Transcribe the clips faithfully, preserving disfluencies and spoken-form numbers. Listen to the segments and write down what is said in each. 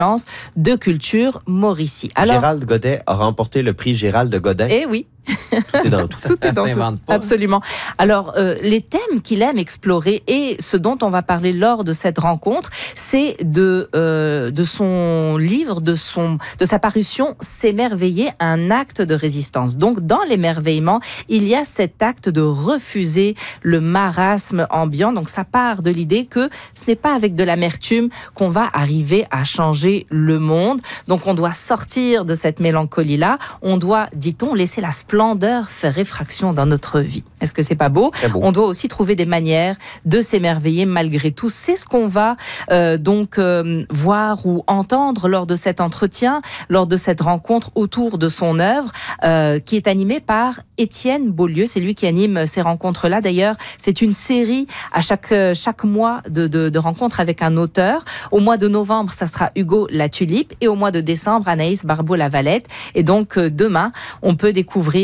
de culture Mauricie. Alors, Gérald Godet a remporté le prix Gérald Godin. Eh oui. Tout est dans tout. Tout est dans tout. Absolument. Alors, euh, les thèmes qu'il aime explorer et ce dont on va parler lors de cette rencontre, c'est de euh, de son livre, de son de sa parution S'émerveiller, un acte de résistance. Donc, dans l'émerveillement, il y a cet acte de refuser le marasme ambiant. Donc, ça part de l'idée que ce n'est pas avec de l'amertume qu'on va arriver à changer le monde. Donc, on doit sortir de cette mélancolie-là. On doit, dit-on, laisser la splendeur faire réfraction dans notre vie. Est-ce que c'est pas beau? Très beau. On doit aussi trouver des manières de s'émerveiller malgré tout. C'est ce qu'on va euh, donc euh, voir ou entendre lors de cet entretien, lors de cette rencontre autour de son œuvre, euh, qui est animée par Étienne Beaulieu. C'est lui qui anime ces rencontres-là. D'ailleurs, c'est une série à chaque chaque mois de, de, de rencontres avec un auteur. Au mois de novembre, ça sera Hugo Latulipe et au mois de décembre, Anaïs Barbeau-Lavalette. Et donc, euh, demain, on peut découvrir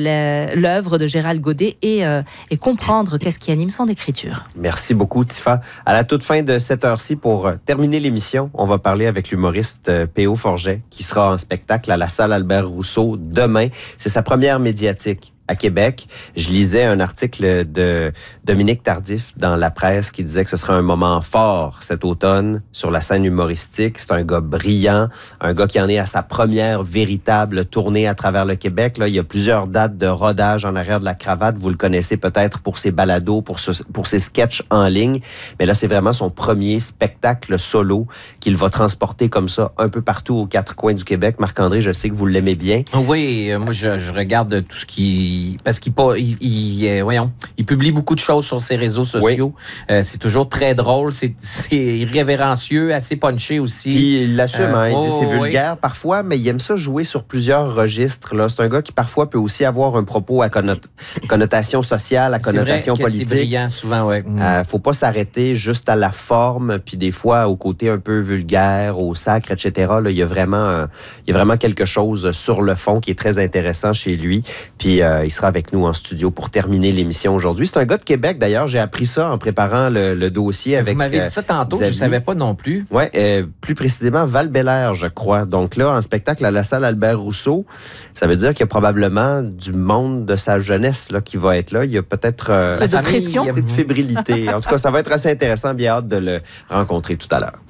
l'œuvre de Gérald Godet et, euh, et comprendre qu'est-ce qui anime son écriture. Merci beaucoup, Tifa. À la toute fin de cette heure-ci, pour terminer l'émission, on va parler avec l'humoriste P O Forget, qui sera en spectacle à la salle Albert Rousseau demain. C'est sa première médiatique à Québec. Je lisais un article de Dominique Tardif dans la presse qui disait que ce serait un moment fort cet automne sur la scène humoristique. C'est un gars brillant, un gars qui en est à sa première véritable tournée à travers le Québec. Là, il y a plusieurs dates de rodage en arrière de la cravate. Vous le connaissez peut-être pour ses balados, pour, ce, pour ses sketchs en ligne. Mais là, c'est vraiment son premier spectacle solo qu'il va transporter comme ça un peu partout aux quatre coins du Québec. Marc-André, je sais que vous l'aimez bien. Oui, moi, je, je regarde tout ce qui... Parce qu'il il, il, euh, voyons, il publie beaucoup de choses sur ses réseaux sociaux. Oui. Euh, c'est toujours très drôle, c'est, c'est irrévérencieux, assez punché aussi. Puis il l'assume, euh, hein, il oh, dit c'est vulgaire oui. parfois, mais il aime ça jouer sur plusieurs registres. Là. C'est un gars qui parfois peut aussi avoir un propos à connot- connotation sociale, à connotation c'est vrai politique. C'est brillant souvent, ouais. Mm. Euh, faut pas s'arrêter juste à la forme, puis des fois au côté un peu vulgaire, au sacre, et cetera. Là, il y a vraiment, euh, il y a vraiment quelque chose sur le fond qui est très intéressant chez lui. Puis euh, il sera avec nous en studio pour terminer l'émission aujourd'hui. C'est un gars de Québec, d'ailleurs. J'ai appris ça en préparant le, le dossier avec... Vous m'avez dit ça tantôt, Xavier. Je ne savais pas non plus. Oui, euh, plus précisément Val-Bélair, je crois. Donc là, en spectacle à la salle Albert Rousseau, ça veut dire qu'il y a probablement du monde de sa jeunesse là, qui va être là. Il y a peut-être... Euh, de pression. de fébrilité. En tout cas, ça va être assez intéressant. Bien hâte de le rencontrer tout à l'heure.